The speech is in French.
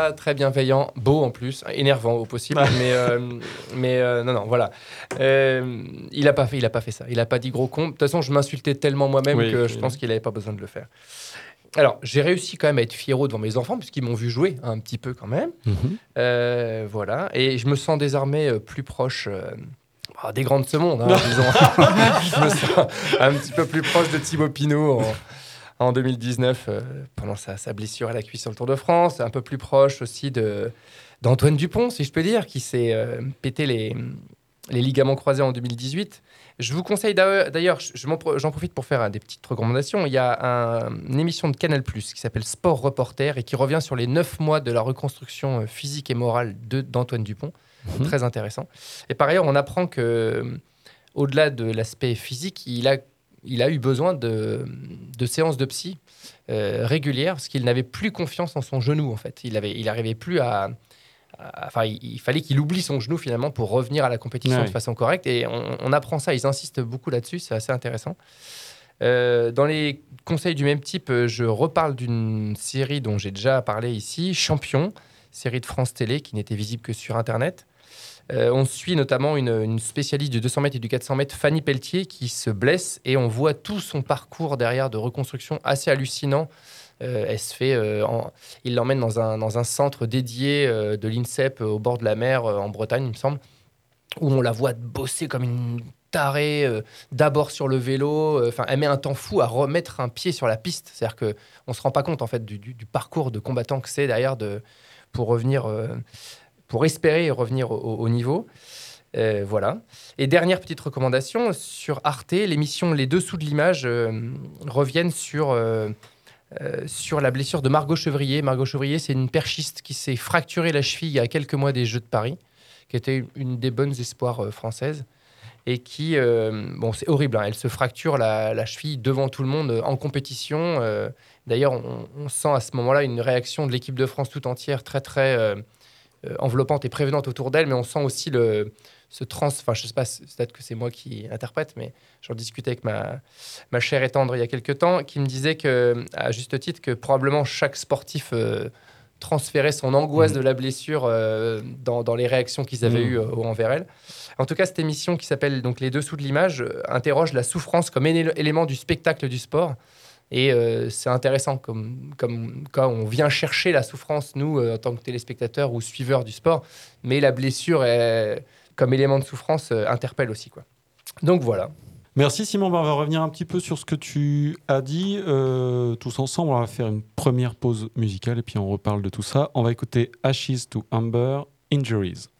sympa, très bienveillant, beau en plus, énervant au possible, non, voilà. Il a pas fait ça. Il a pas dit gros con. De toute façon, je m'insultais tellement moi-même que je pense qu'il avait pas besoin de le faire. Alors, j'ai réussi quand même à être fiero devant mes enfants, puisqu'ils m'ont vu jouer un petit peu quand même. Voilà. Et je me sens désormais plus proche des grands de ce monde, disons. Je me sens un petit peu plus proche de Thibaut Pinot en 2019, pendant sa blessure à la cuisse sur le Tour de France. Un peu plus proche aussi d'Antoine Dupont, si je peux dire, qui s'est pété les ligaments croisés en 2018. Je vous conseille d'ailleurs, j'en profite pour faire des petites recommandations. Il y a une émission de Canal+, qui s'appelle Sport Reporter et qui revient sur les 9 mois de la reconstruction physique et morale d'Antoine Dupont. Très intéressant. Et par ailleurs, on apprend que, au-delà de l'aspect physique, il a eu besoin de séances de psy régulières parce qu'il n'avait plus confiance en son genou, en fait. Il n'arrivait plus il fallait qu'il oublie son genou finalement pour revenir à la compétition de façon correcte. Et on apprend ça, ils insistent beaucoup là-dessus, c'est assez intéressant. Dans les conseils du même type, je reparle d'une série dont j'ai déjà parlé ici, Champion, série de France Télé qui n'était visible que sur Internet. On suit notamment une spécialiste du 200 mètres et du 400 mètres, Fanny Pelletier, qui se blesse et on voit tout son parcours derrière de reconstruction assez hallucinant. Elle se fait, il l'emmène dans un centre dédié de l'INSEP au bord de la mer en Bretagne, il me semble, où on la voit bosser comme une tarée, d'abord sur le vélo. Elle met un temps fou à remettre un pied sur la piste. C'est-à-dire qu'on ne se rend pas compte en fait, du parcours de combattant que c'est derrière pour revenir, pour espérer revenir au niveau. Voilà. Et dernière petite recommandation, sur Arte, l'émission Les Dessous de l'image reviennent sur la blessure de Margot Chevrier. Margot Chevrier, c'est une perchiste qui s'est fracturé la cheville il y a quelques mois des Jeux de Paris, qui était une des bonnes espoirs françaises, et qui, c'est horrible, elle se fracture la cheville devant tout le monde en compétition. D'ailleurs, on sent à ce moment-là une réaction de l'équipe de France tout entière très, très enveloppante et prévenante autour d'elle, mais on sent aussi je sais pas, peut-être que c'est moi qui interprète, mais j'en discutais avec ma chère et tendre il y a quelques temps, qui me disait à juste titre, que probablement chaque sportif transférait son angoisse de la blessure dans les réactions qu'ils avaient eues envers elle. En tout cas, cette émission qui s'appelle donc Les Dessous de l'image interroge la souffrance comme élément du spectacle du sport. Et c'est intéressant comme quand on vient chercher la souffrance, nous, en tant que téléspectateurs ou suiveurs du sport, mais la blessure, comme élément de souffrance, interpelle aussi, quoi. Donc voilà. Merci Simon, on va revenir un petit peu sur ce que tu as dit. Tous ensemble, on va faire une première pause musicale et puis on reparle de tout ça. On va écouter Ashes to Amber, Injuries.